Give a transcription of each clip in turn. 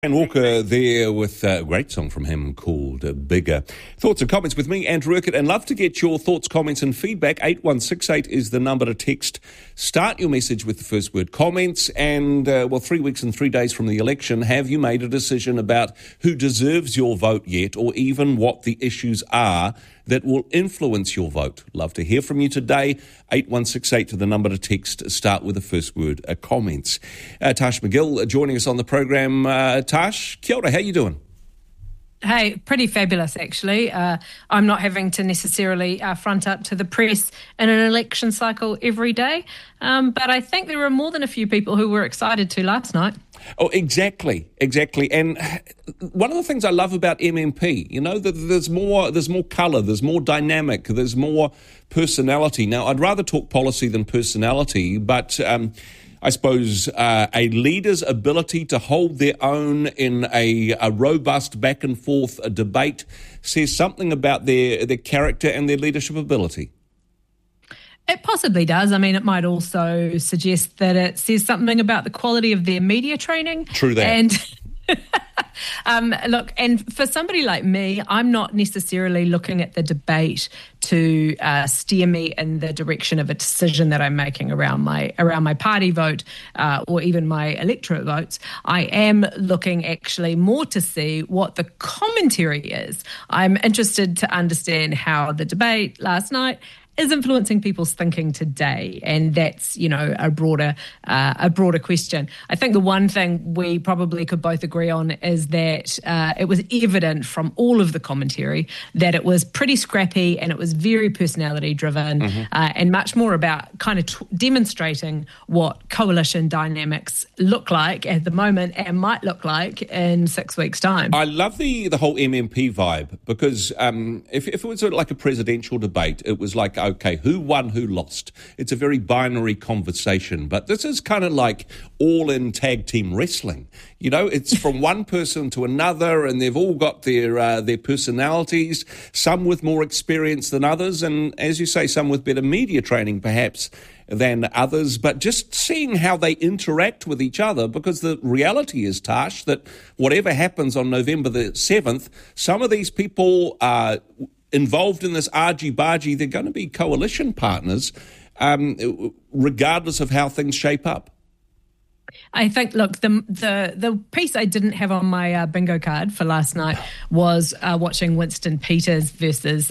And Walker there with a great song from him called Bigger. Thoughts and comments with me, Andrew Urquhart, and love to get your thoughts, comments and feedback. 8168 is the number to text. Start your message with the first word comments. And, 3 weeks and 3 days from the election, have you made a decision about who deserves your vote yet, or even what the issues are that will influence your vote? Love to hear from you today. 8168 to the number to text. Start with the first word comments. Tash McGill joining us on the program. Tash, kia ora, how you doing? Hey, pretty fabulous, actually. I'm not having to necessarily front up to the press in an election cycle every day, but I think there were more than a few people who were excited to last night. Oh, exactly. And one of the things I love about MMP, that there's more colour, there's more dynamic, there's more personality. Now, I'd rather talk policy than personality, but I suppose a leader's ability to hold their own in a robust back and forth debate says something about their character and their leadership ability. It possibly does. I mean, it might also suggest that it says something about the quality of their media training. True that. And look, and for somebody like me, I'm not necessarily looking at the debate to steer me in the direction of a decision that I'm making around my party vote or even my electorate votes. I am looking actually more to see what the commentary is. I'm interested to understand how the debate last night is influencing people's thinking today, and that's a broader question. I think the one thing we probably could both agree on is that it was evident from all of the commentary that it was pretty scrappy and it was very personality driven, and much more about kind of demonstrating what coalition dynamics look like at the moment and might look like in 6 weeks' time. I love the whole MMP vibe because if it was like a presidential debate, it was like, okay, who won, who lost? It's a very binary conversation, but this is kind of like all-in tag team wrestling. It's from one person to another, and they've all got their personalities, some with more experience than others, and as you say, some with better media training perhaps than others, but just seeing how they interact with each other, because the reality is, Tash, that whatever happens on November the 7th, some of these people are involved in this argy-bargy. They're going to be coalition partners regardless of how things shape up. I think, look, the piece I didn't have on my bingo card for last night was watching Winston Peters versus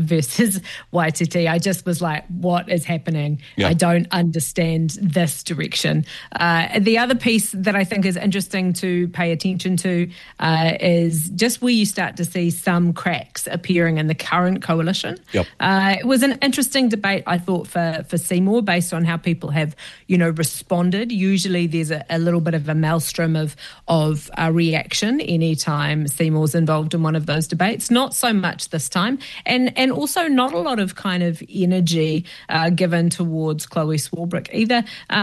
Waititi. I just was like, what is happening? Yeah. I don't understand this direction. The other piece that I think is interesting to pay attention to is just where you start to see some cracks appearing in the current coalition. Yep. It was an interesting debate, I thought, for Seymour, based on how people have, responded. Usually there's a little bit of a maelstrom of reaction anytime Seymour's involved in one of those debates. Not so much this time. And also not a lot of kind of energy given towards Chloe Swarbrick either.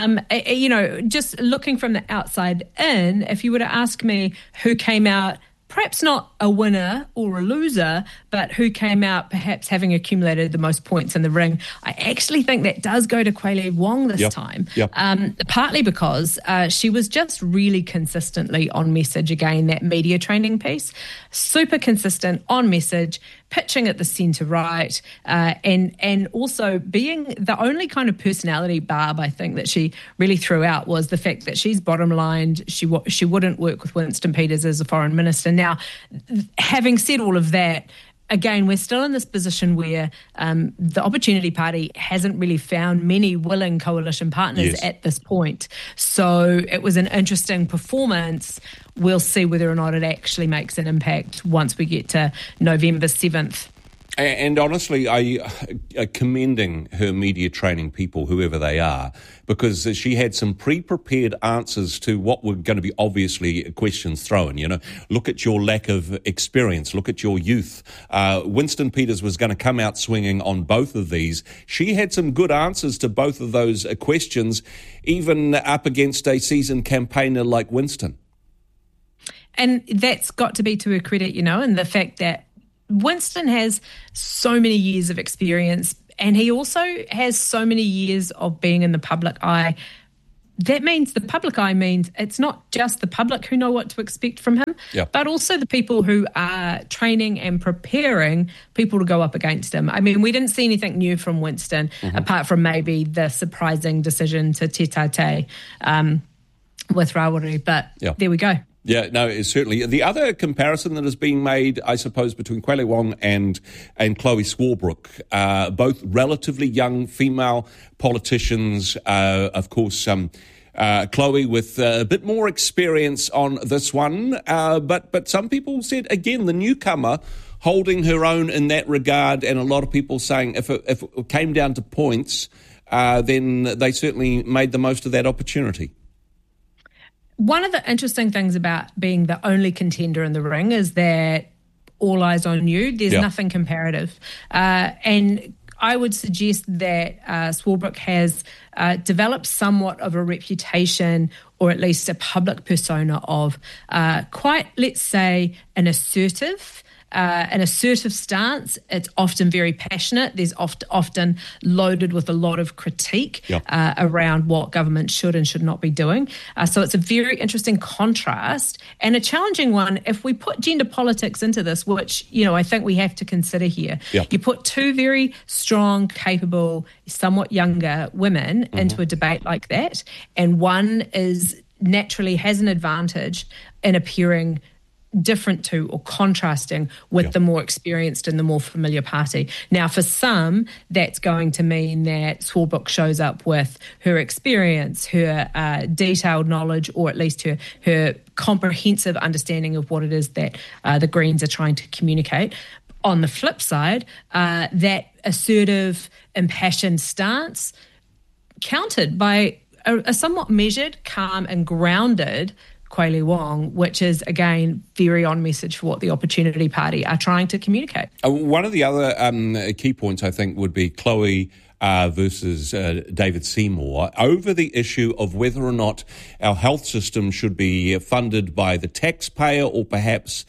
Just looking from the outside in, if you were to ask me who came out perhaps not a winner or a loser, but who came out perhaps having accumulated the most points in the ring, I actually think that does go to Kweli Wong this time. Yep. Partly because she was just really consistently on message again, that media training piece. Super consistent, on message, pitching at the centre-right, and also being the only kind of personality barb I think that she really threw out was the fact that she's bottom-lined. She wouldn't work with Winston Peters as a foreign minister. Now, having said all of that, again, we're still in this position where the Opportunity Party hasn't really found many willing coalition partners at this point. So it was an interesting performance. We'll see whether or not it actually makes an impact once we get to November 7th. And honestly, I commending her media training people, whoever they are, because she had some pre-prepared answers to what were going to be obviously questions thrown. Look at your lack of experience, look at your youth. Winston Peters was going to come out swinging on both of these. She had some good answers to both of those questions, even up against a seasoned campaigner like Winston. And that's got to be to her credit, and the fact that Winston has so many years of experience, and he also has so many years of being in the public eye that means the public eye means it's not just the public who know what to expect from him, but also the people who are training and preparing people to go up against him. I mean, we didn't see anything new from Winston, apart from maybe the surprising decision to te tate with Rawiri, but there we go. Yeah, no, it's certainly. The other comparison that is being made, I suppose, between Quayle Wong and Chloe Swarbrick, both relatively young female politicians, of course, Chloe with a bit more experience on this one, but some people said, again, the newcomer holding her own in that regard, and a lot of people saying if it came down to points, then they certainly made the most of that opportunity. One of the interesting things about being the only contender in the ring is that all eyes on you. There's nothing comparative. And I would suggest that Swarbrick has developed somewhat of a reputation, or at least a public persona of quite, let's say, an assertive stance. It's often very passionate. There's often loaded with a lot of critique around what government should and should not be doing. So it's a very interesting contrast and a challenging one if we put gender politics into this, which, I think we have to consider here. You put two very strong, capable, somewhat younger women into a debate like that, and one naturally has an advantage in appearing different to or contrasting with the more experienced and the more familiar party. Now, for some, that's going to mean that Swarbrick shows up with her experience, her detailed knowledge, or at least her comprehensive understanding of what it is that the Greens are trying to communicate. On the flip side, that assertive, impassioned stance countered by a somewhat measured, calm and grounded Quayle Wong, which is, again, very on message for what the Opportunity Party are trying to communicate. One of the other key points, I think, would be Chloe versus David Seymour over the issue of whether or not our health system should be funded by the taxpayer or perhaps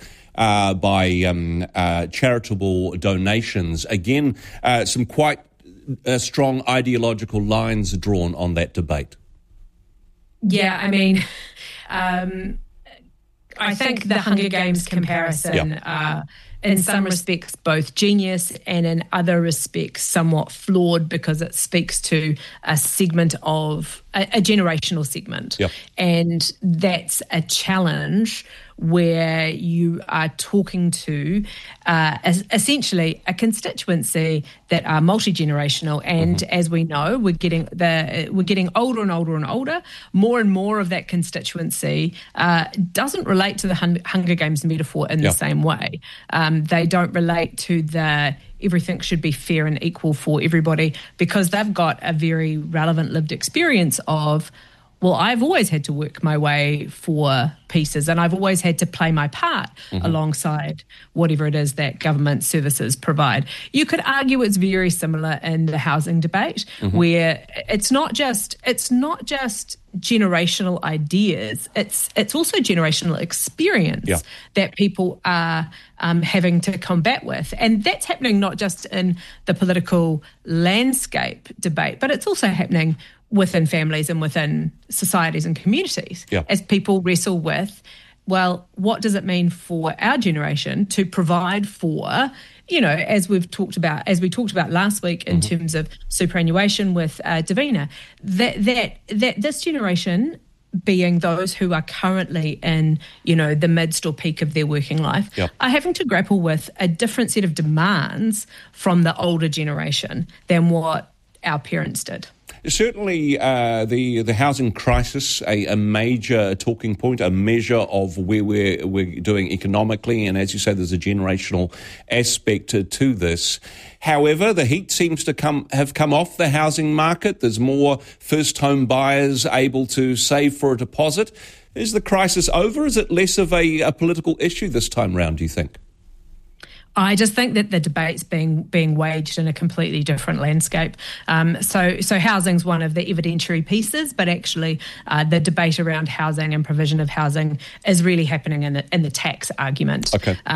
by charitable donations. Again, some quite strong ideological lines drawn on that debate. Yeah, I mean, I think the Hunger Games comparison, in some respects, both genius and in other respects somewhat flawed, because it speaks to a segment of a generational segment. And that's a challenge where you are talking to essentially a constituency that are multi-generational, and as we know, we're getting older and older and older. More and more of that constituency doesn't relate to the Hunger Games metaphor in the same way. They don't relate to the everything should be fair and equal for everybody, because they've got a very relevant lived experience of, well, I've always had to work my way for pieces, and I've always had to play my part alongside whatever it is that government services provide. You could argue it's very similar in the housing debate, where it's not just generational ideas, it's also generational experience that people are having to combat with. And that's happening not just in the political landscape debate, but it's also happening within families and within societies and communities as people wrestle with, well, what does it mean for our generation to provide for, as we talked about last week in terms of superannuation with Davina, that this generation, being those who are currently in, the midst or peak of their working life, are having to grapple with a different set of demands from the older generation than what our parents did. Certainly the housing crisis, a major talking point, a measure of where we're doing economically, and as you say, there's a generational aspect to this. However, the heat seems to have come off the housing market. There's more first home buyers able to save for a deposit. Is the crisis over? Is it less of a political issue this time round, do you think? I just think that the debate's being waged in a completely different landscape. So housing's one of the evidentiary pieces, but actually the debate around housing and provision of housing is really happening in the tax argument.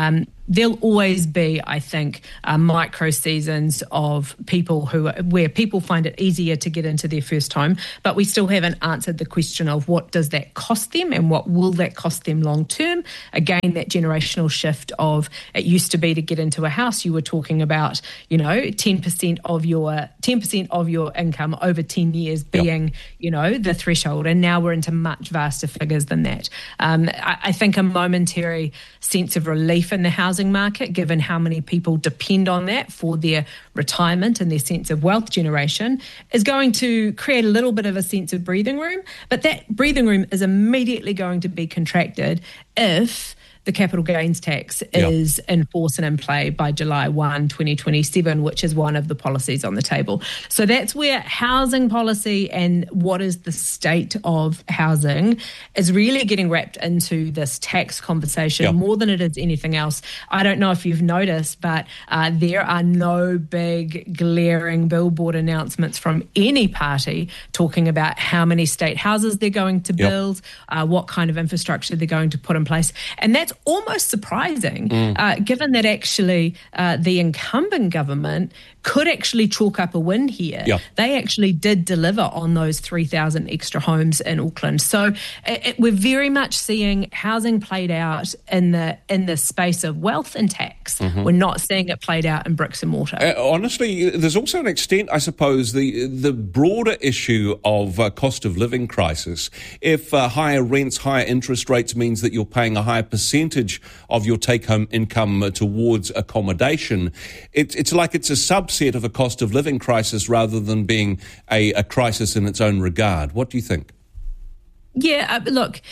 there'll always be, I think, micro seasons of people where people find it easier to get into their first home, but we still haven't answered the question of what does that cost them and what will that cost them long term. Again, that generational shift of it used to be to get into a house, you were talking about, 10% of your income over 10 years being, the threshold, and now we're into much vaster figures than that. I think a momentary sense of relief in the housing market, given how many people depend on that for their retirement and their sense of wealth generation, is going to create a little bit of a sense of breathing room. But that breathing room is immediately going to be contracted if the capital gains tax is in force and in play by July 1, 2027, which is one of the policies on the table. So that's where housing policy and what is the state of housing is really getting wrapped into this tax conversation more than it is anything else. I don't know if you've noticed, but there are no big glaring billboard announcements from any party talking about how many state houses they're going to build, what kind of infrastructure they're going to put in place. And that's almost surprising, given that actually the incumbent government could actually chalk up a win here. They actually did deliver on those 3,000 extra homes in Auckland. So we're very much seeing housing played out in the space of wealth and tax. We're not seeing it played out in bricks and mortar. Honestly, there's also an extent, I suppose, the broader issue of cost of living crisis. If higher rents, higher interest rates means that you're paying a higher percentage of your take-home income towards accommodation, it's like it's a subset of a cost of living crisis rather than being a crisis in its own regard. What do you think? Yeah, look,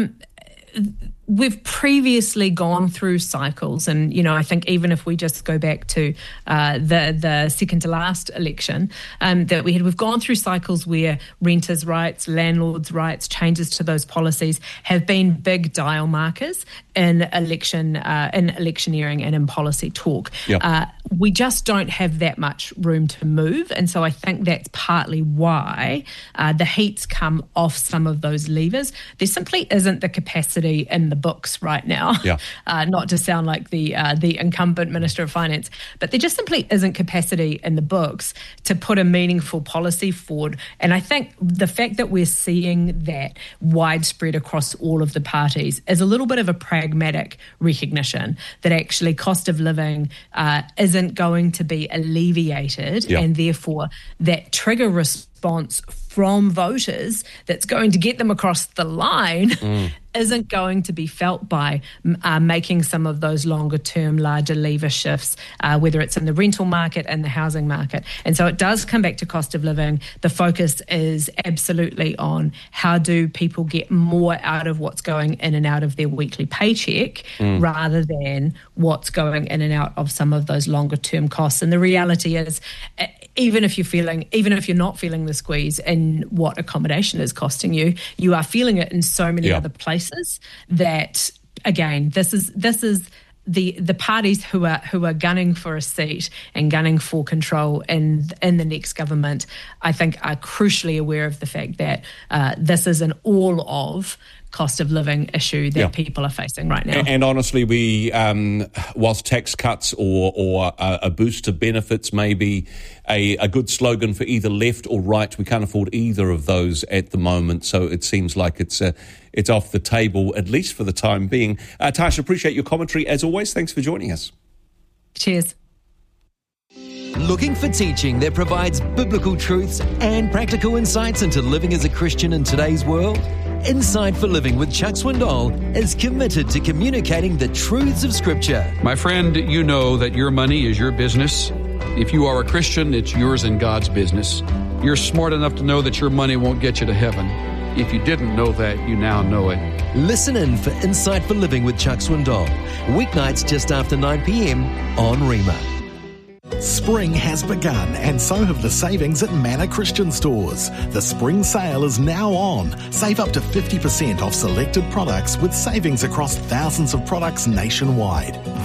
we've previously gone through cycles, and I think even if we just go back to the second to last election that we had, we've gone through cycles where renters' rights, landlords' rights, changes to those policies have been big dial markers in electioneering and in policy talk. We just don't have that much room to move, and so I think that's partly why the heat's come off some of those levers. There simply isn't the capacity in the books right now, not to sound like the incumbent Minister of Finance, but there just simply isn't capacity in the books to put a meaningful policy forward. And I think the fact that we're seeing that widespread across all of the parties is a little bit of a pragmatic recognition that actually cost of living isn't going to be alleviated, and therefore that trigger response from voters that's going to get them across the line isn't going to be felt by making some of those longer term, larger lever shifts, whether it's in the rental market and the housing market. And so it does come back to cost of living. The focus is absolutely on how do people get more out of what's going in and out of their weekly paycheck rather than what's going in and out of some of those longer term costs. And the reality is, even if you're not feeling the squeeze in what accommodation is costing you, you are feeling it in so many other places that, again, this is the parties who are gunning for a seat and gunning for control in the next government, I think, are crucially aware of the fact that this is an all of cost of living issue that people are facing right now. And honestly, we, whilst tax cuts or a boost to benefits may be a good slogan for either left or right, we can't afford either of those at the moment. So it seems like it's off the table, at least for the time being. Tasha, appreciate your commentary as always. Thanks for joining us. Cheers. Looking for teaching that provides biblical truths and practical insights into living as a Christian in today's world? Insight for Living with Chuck Swindoll is committed to communicating the truths of Scripture. My friend, you know that your money is your business. If you are a Christian, it's yours and God's business. You're smart enough to know that your money won't get you to heaven. If you didn't know that, you now know it. Listen in for Insight for Living with Chuck Swindoll, weeknights just after 9 p.m. on Rima. Spring has begun, and so have the savings at Manor Christian Stores. The spring sale is now on. Save up to 50% off selected products with savings across thousands of products nationwide.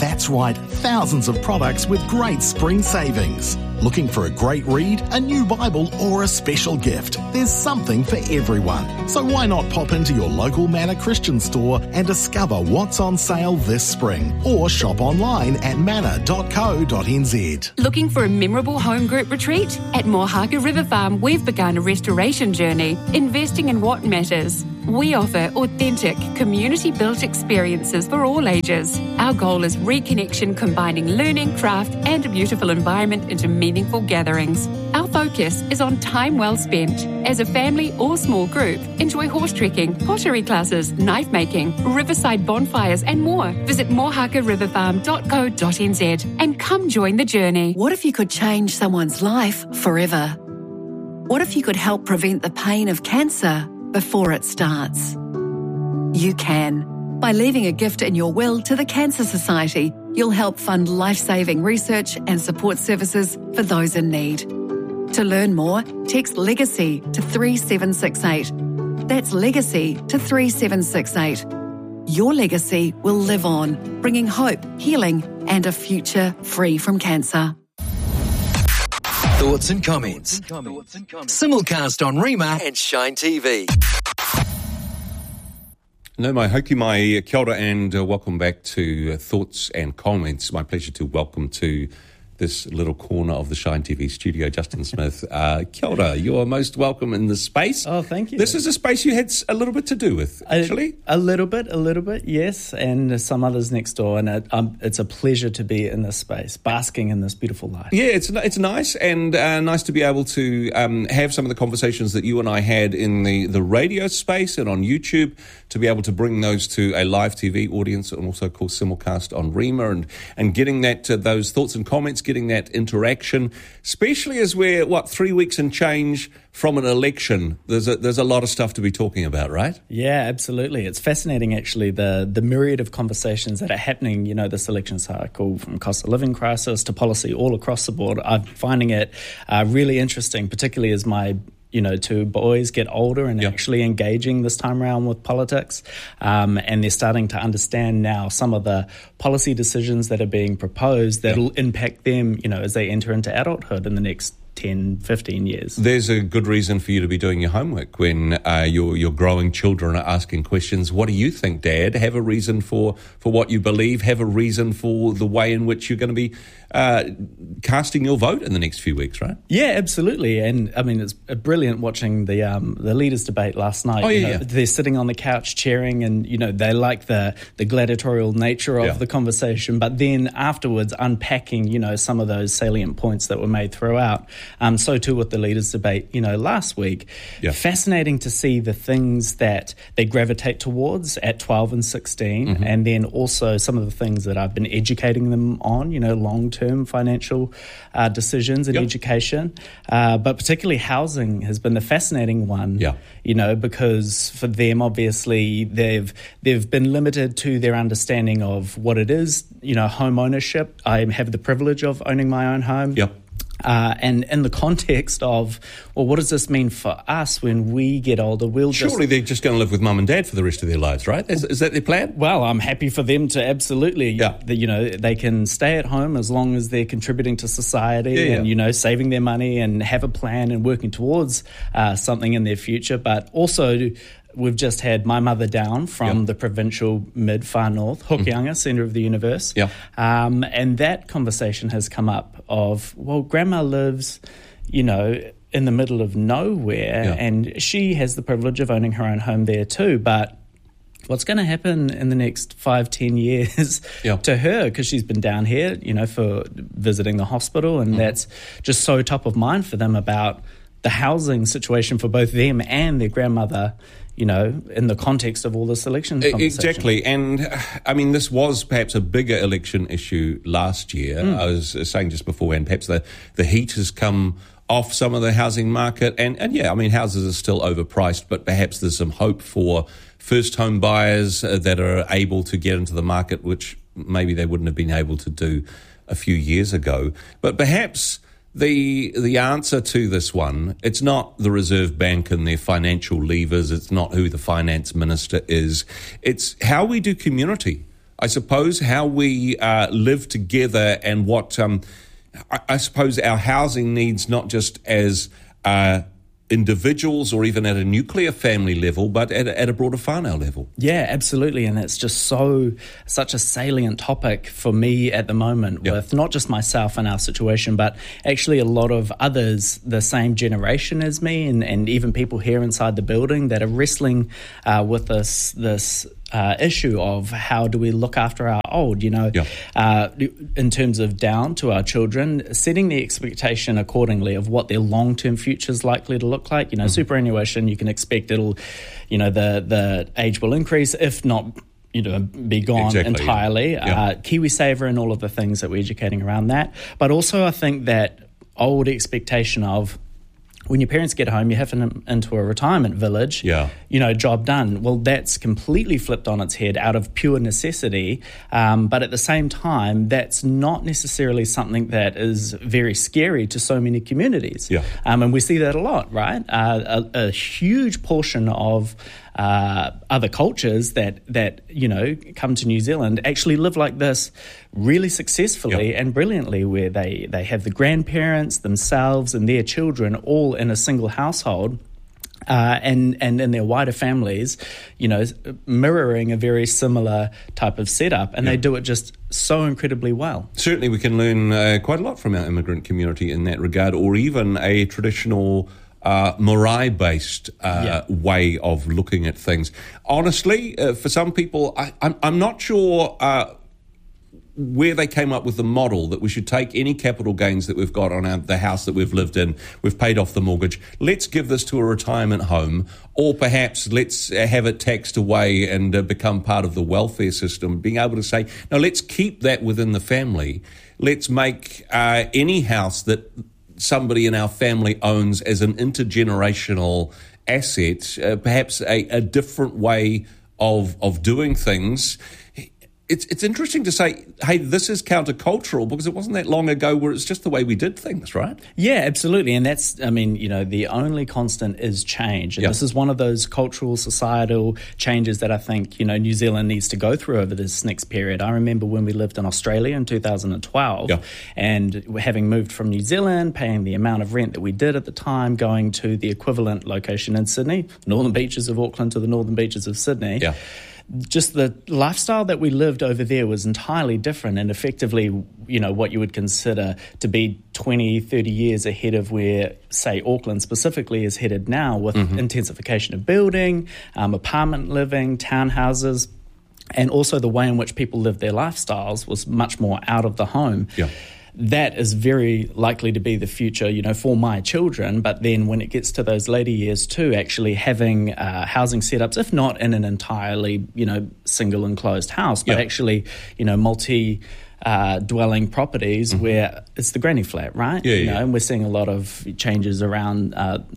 That's right, thousands of products with great spring savings. Looking for a great read, a new Bible, or a special gift? There's something for everyone. So why not pop into your local Manna Christian store and discover what's on sale this spring, or shop online at manna.co.nz. Looking for a memorable home group retreat? At Mohaka River Farm, we've begun a restoration journey, investing in what matters. We offer authentic, community-built experiences for all ages. Our goal is reconnection, combining learning, craft, and a beautiful environment into meaningful gatherings. Our focus is on time well spent. As a family or small group, enjoy horse trekking, pottery classes, knife making, riverside bonfires, and more. Visit mohakariverfarm.co.nz and come join the journey. What if you could change someone's life forever? What if you could help prevent the pain of cancer before it starts? You can. By leaving a gift in your will to the Cancer Society, you'll help fund life-saving research and support services for those in need. To learn more, text LEGACY to 3768. That's LEGACY to 3768. Your legacy will live on, bringing hope, healing, and a future free from cancer. Thoughts and comments. Simulcast on Rima and Shine TV. No, mai hoki mai, kia ora and welcome back to Thoughts and Comments. My pleasure to welcome to this little corner of the Shine TV studio, Justin Smith. Kia ora, you're most welcome in this space. Oh, thank you. This is a space you had a little bit to do with, actually. A little bit, yes, and some others next door. And it's a pleasure to be in this space, basking in this beautiful light. Yeah, it's nice, and nice to be able to have some of the conversations that you and I had in the radio space and on YouTube, to be able to bring those to a live TV audience, and also, of course, simulcast on Rima, and getting that those thoughts and comments, getting that interaction, especially as we're 3 weeks and change from an election. There's a lot of stuff to be talking about, right? Yeah, absolutely. It's fascinating, actually, the myriad of conversations that are happening, this election cycle, from cost of living crisis to policy all across the board. I'm finding it really interesting, particularly as my two boys get older and actually engaging this time around with politics. And they're starting to understand now some of the policy decisions that are being proposed that'll impact them, as they enter into adulthood in the next 10, 15 years. There's a good reason for you to be doing your homework when your growing children are asking questions. What do you think, Dad? Have a reason for what you believe. Have a reason for the way in which you're going to be casting your vote in the next few weeks, right? Yeah, absolutely. And I mean, it's brilliant watching the leaders' debate last night. They're sitting on the couch cheering, and they like the gladiatorial nature of the conversation, but then afterwards unpacking some of those salient points that were made throughout. So too with the leaders' debate last week. Fascinating to see the things that they gravitate towards at 12 and 16, and then also some of the things that I've been educating them on, long-term financial decisions and education, but particularly housing has been the fascinating one. Because for them, obviously, they've been limited to their understanding of what it is, home ownership. I have the privilege of owning my own home. And in the context of, well, what does this mean for us when we get older? Surely they're just going to live with mum and dad for the rest of their lives, right? Is that their plan? Well, I'm happy for them to absolutely. They can stay at home as long as they're contributing to society and, saving their money and have a plan and working towards something in their future. But also, we've just had my mother down from the provincial mid-far north, Hokianga, centre of the universe. And that conversation has come up of, well, Grandma lives, in the middle of nowhere, and she has the privilege of owning her own home there too. But what's going to happen in the next 5-10 years to her, because she's been down here, for visiting the hospital, and that's just so top of mind for them about the housing situation for both them and their grandmother, in the context of all this election conversation. Exactly. And, I mean, this was perhaps a bigger election issue last year. I was saying just beforehand, perhaps the heat has come off some of the housing market. And houses are still overpriced, but perhaps there's some hope for first home buyers that are able to get into the market, which maybe they wouldn't have been able to do a few years ago. But perhaps the answer to this one, it's not the Reserve Bank and their financial levers, it's not who the finance minister is, it's how we do community I suppose, how we live together and what I suppose our housing needs, not just as individuals or even at a nuclear family level, but at a broader whānau level. Yeah, absolutely. And it's just such a salient topic for me at the moment with not just myself and our situation, but actually a lot of others the same generation as me and even people here inside the building that are wrestling with this issue of how do we look after our old, in terms of down to our children, setting the expectation accordingly of what their long-term future is likely to look like. Superannuation, you can expect it'll, the age will increase, if not, be gone entirely. KiwiSaver and all of the things that we're educating around that. But also I think that old expectation of when your parents get home, you have them into a retirement village, job done. Well, that's completely flipped on its head out of pure necessity. But at the same time, that's not necessarily something that is very scary to so many communities. And we see that a lot, right? A huge portion of other cultures that come to New Zealand actually live like this really successfully and brilliantly, where they have the grandparents themselves and their children all in a single household. And in their wider families, mirroring a very similar type of setup, and they do it just so incredibly well. Certainly we can learn quite a lot from our immigrant community in that regard, or even a traditional marae-based way of looking at things. Honestly, for some people, I'm not sure where they came up with the model that we should take any capital gains that we've got on the house that we've lived in, we've paid off the mortgage, let's give this to a retirement home, or perhaps let's have it taxed away and become part of the welfare system, being able to say, no, let's keep that within the family. Let's make any house that somebody in our family owns as an intergenerational asset, perhaps a different way of doing things. It's interesting to say, hey, this is countercultural, because it wasn't that long ago where it's just the way we did things, right? Yeah, absolutely. And that's, the only constant is change. And this is one of those cultural, societal changes that I think, New Zealand needs to go through over this next period. I remember when we lived in Australia in 2012 and having moved from New Zealand, paying the amount of rent that we did at the time, going to the equivalent location in Sydney, northern beaches of Auckland to the northern beaches of Sydney. Just the lifestyle that we lived over there was entirely different, and effectively, what you would consider to be 20, 30 years ahead of where, say, Auckland specifically is headed now, with intensification of building, apartment living, townhouses, and also the way in which people lived their lifestyles was much more out of the home. That is very likely to be the future, for my children. But then when it gets to those later years too, actually having housing setups, if not in an entirely, single enclosed house, but actually, multi dwelling properties where it's the granny flat, right? And we're seeing a lot of changes around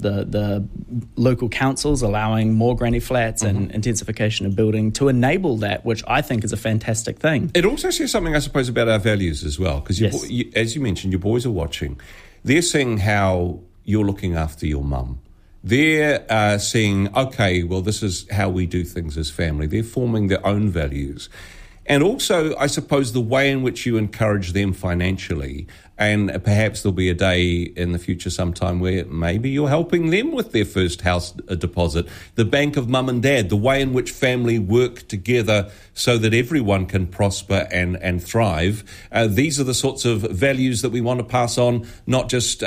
the local councils allowing more granny flats and intensification of building to enable that, which I think is a fantastic thing. It also says something, I suppose, about our values as well, because as you mentioned, your boys are watching. They're seeing how you're looking after your mum. They're seeing, okay, well, this is how we do things as family. They're forming their own values. And also, I suppose, the way in which you encourage them financially, and perhaps there'll be a day in the future sometime where maybe you're helping them with their first house deposit. The bank of mum and dad, the way in which family work together so that everyone can prosper and thrive. These are the sorts of values that we want to pass on, not just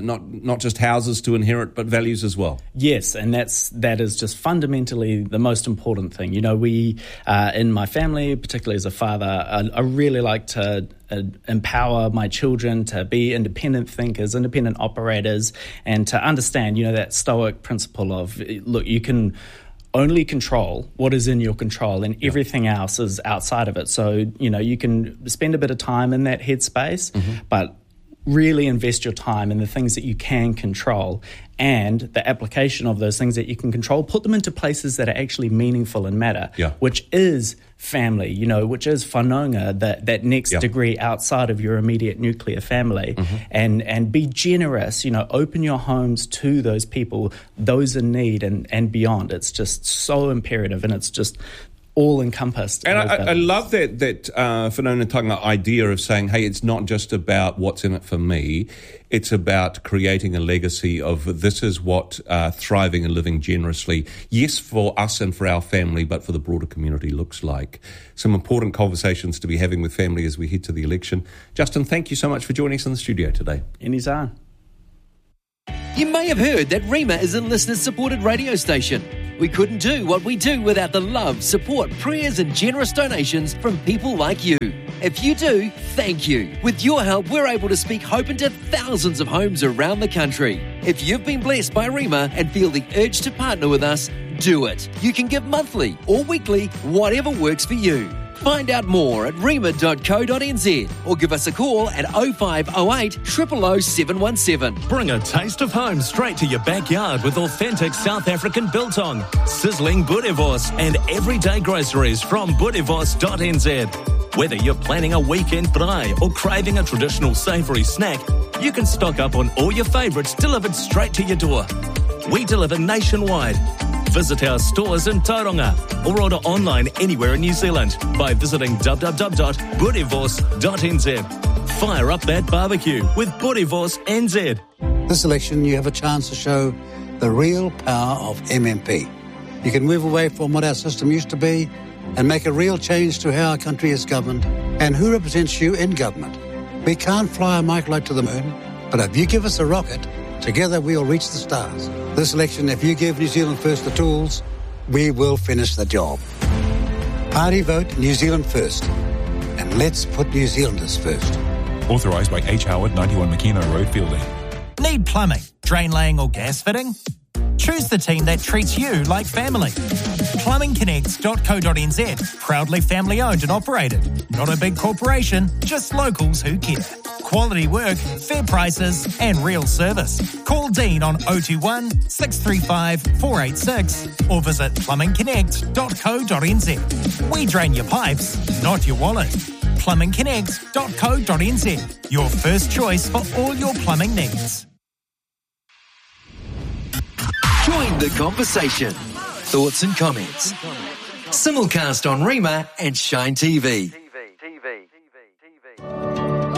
houses to inherit, but values as well. Yes, and that is just fundamentally the most important thing. We, in my family, particularly as a father, I really like to empower my children to be independent thinkers, independent operators, and to understand, that Stoic principle of, look, you can only control what is in your control, and everything else is outside of it. So, you can spend a bit of time in that headspace, but really invest your time in the things that you can control, and the application of those things that you can control, put them into places that are actually meaningful and matter, which is family, which is whanaunga, that next degree outside of your immediate nuclear family, and be generous, open your homes to those people, those in need and beyond. It's just so imperative, and it's just all encompassed. And I love that Whanau Tanga idea of saying, hey, it's not just about what's in it for me. It's about creating a legacy of this is what thriving and living generously, yes, for us and for our family, but for the broader community looks like. Some important conversations to be having with family as we head to the election. Justin, thank you so much for joining us in the studio today. Anytime. You may have heard that Rima is a listener-supported radio station. We couldn't do what we do without the love, support, prayers and generous donations from people like you. If you do, thank you. With your help, we're able to speak hope into thousands of homes around the country. If you've been blessed by Rima and feel the urge to partner with us, do it. You can give monthly or weekly, whatever works for you. Find out more at rima.co.nz or give us a call at 0508 000 717. Bring a taste of home straight to your backyard with authentic South African biltong, sizzling boerewors and everyday groceries from boerewors.nz. Whether you're planning a weekend braai or craving a traditional savoury snack, you can stock up on all your favourites delivered straight to your door. We deliver nationwide. Visit our stores in Tauranga or order online anywhere in New Zealand by visiting www.boerewors.nz. Fire up that barbecue with Boerewors NZ. This election, you have a chance to show the real power of MMP. You can move away from what our system used to be and make a real change to how our country is governed and who represents you in government. We can't fly a microlight to the moon, but if you give us a rocket, together we will reach the stars. This election, if you give New Zealand First the tools, we will finish the job. Party vote New Zealand First. And let's put New Zealanders first. Authorised by H. Howard, 91 Makino Road, Fielding. Need plumbing, drain laying or gas fitting? Choose the team that treats you like family. Plumbingconnects.co.nz. Proudly family owned and operated. Not a big corporation, just locals who care. Quality work, fair prices and real service. Call Dean on 021 635 486 or visit plumbingconnect.co.nz. We drain your pipes, not your wallet. plumbingconnect.co.nz. Your first choice for all your plumbing needs. Join the conversation. Thoughts and comments. Simulcast on Rima and Shine TV.